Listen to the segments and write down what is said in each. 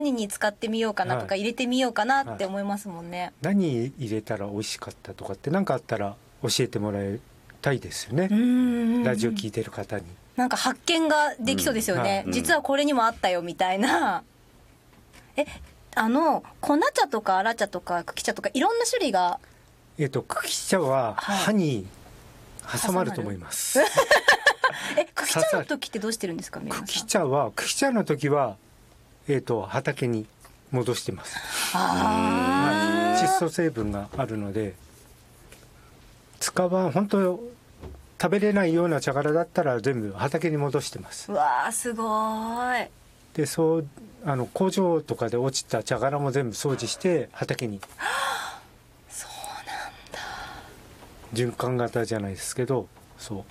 何に使ってみようかなとか、入れてみようかなって思いますもんね。 何入れたら美味しかったとかって何かあったら教えてもらいたいですよね。ラジオ聞いてる方になんか発見ができそうですよね、実はこれにもあったよみたいな。粉茶とか粗茶とか茎茶とかいろんな種類が。 茎茶は歯に挟まると思います。 茎茶の時ってどうしてるんですか？ 茎茶の時は畑に戻してます。窒素成分があるので、本当食べれないような茶殻だったら全部畑に戻してます。 うわー、すごい。 で工場とかで落ちた茶殻も全部掃除して畑に。 そうなんだ。 循環型じゃないですけど、そう。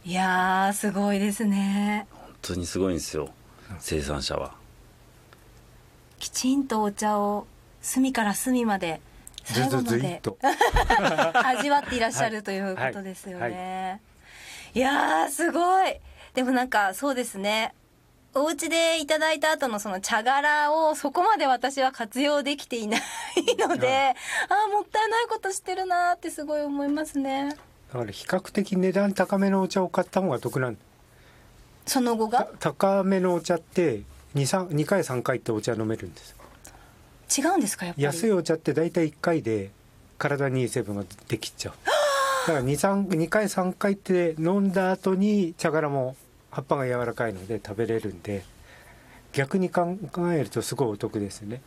いやー、すごいですね。 本当にすごいんですよ、生産者は。 きちんとお茶を隅から隅まで最後まで味わっていらっしゃるということですよね。いやー、すごい。でもなんかそうですね、お家でいただいた後のその茶殻をそこまで私は活用できていないので、もったいないことしてるなってすごい思いますね。 だから比較的値段高めのお茶を買った方が得なんだ。 その後が高めのお茶って2回3回ってお茶飲めるんです。 違うんですか？やっぱり安いお茶って大体1回で体にいい成分ができちゃう。だから 2回3回って飲んだ後に茶殻も葉っぱが柔らかいので食べれるんで、逆に考えるとすごいお得ですね。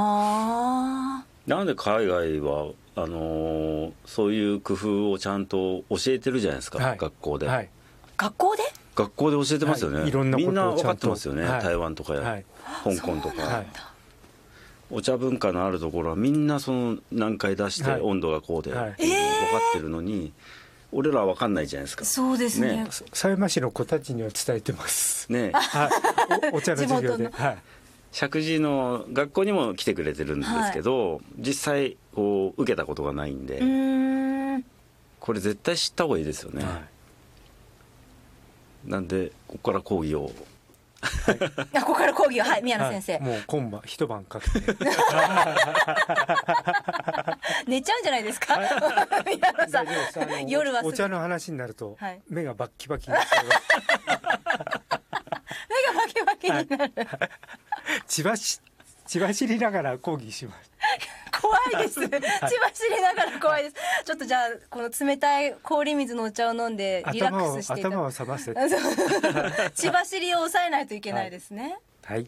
なんで海外はそういう工夫をちゃんと教えてるじゃないですか、学校で、 学校で教えてますよね、 いろんなことをみんな分かってますよね、台湾とか香港とか、お茶文化のあるところはみんなその何回出して温度がこうで、分かってるのに俺らは分かんないじゃないですか。 そうですね。 狭山市の子たちには伝えてますね。 お茶の授業で。 石神井の学校にも来てくれてるんですけど、実際こう受けたことがないんで、これ絶対知った方がいいですよね。なんでここから講義をここから講義を、宮野先生、 もう今晩一晩かけて寝ちゃうんじゃないですか？宮野さん、夜はお茶の話になると目がバッキバキになっちゃいます。 目がバキバキになる。 千葉知りながら講義します。 怖いです。千葉知りながら怖いです。ちょっとじゃあこの冷たい氷水のお茶を飲んでリラックスして頭を冷ませて千葉知りを抑えないといけないですね。はい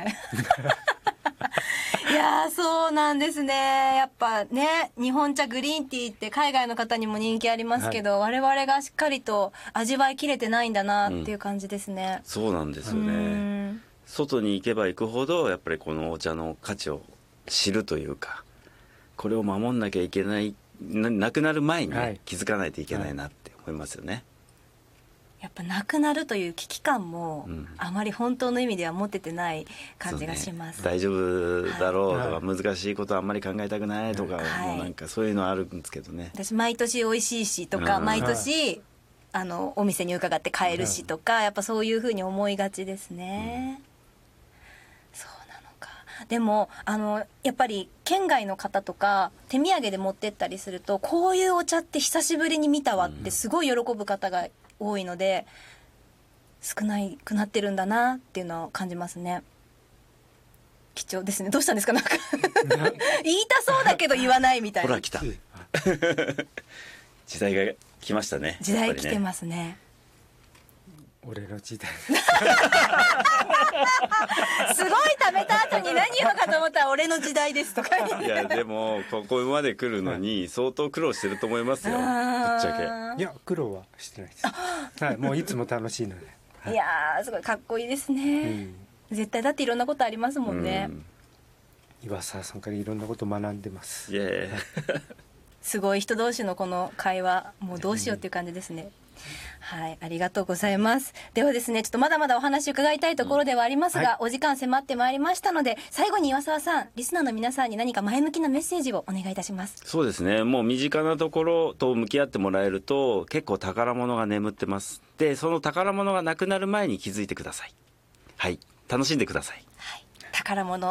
いやー、そうなんですね。やっぱね、日本茶グリーンティーって海外の方にも人気ありますけど、我々がしっかりと味わいきれてないんだなっていう感じですね。 そうなんですよね。外に行けば行くほどやっぱりこのお茶の価値を知るというか、これを守んなきゃいけない、なくなる前に気づかないといけないなって思いますよね。 やっぱなくなるという危機感もあまり本当の意味では持ててない感じがします。 大丈夫だろうとか、難しいことはあんまり考えたくないとか、もうなんかそういうのあるんですけどね。 私毎年美味しいしとか、毎年お店に伺って買えるしとか、やっぱそういうふうに思いがちですね。そうなのか。でもやっぱり県外の方とか手土産で持ってったりすると、こういうお茶って久しぶりに見たわってすごい喜ぶ方が多いので、少なくなってるんだなっていうのを感じますね。貴重ですね。どうしたんですか？なんか言いたそうだけど言わないみたいな。 ほら来た時代が来ましたね。 時代来てますね。 俺の時代すごい食べた後に何言うのかと思ったら俺の時代ですとかいやでもここまで来るのに相当苦労してると思いますよ、ぶっちゃけ。いや苦労はしてないです。もういつも楽しいので。 いやー、すごいかっこいいですね。絶対だっていろんなことありますもんね。 岩沢さんからいろんなこと学んでます。 すごい人同士のこの会話、もうどうしようっていう感じですね。はい、ありがとうございます。ではですね、ちょっとまだまだお話伺いたいところではありますが、お時間迫ってまいりましたので、最後に岩沢さん、リスナーの皆さんに何か前向きなメッセージをお願いいたします。 そうですね、もう身近なところと向き合ってもらえると結構宝物が眠ってます。でその宝物がなくなる前に気づいてください。はい、楽しんでください。 はい、 宝物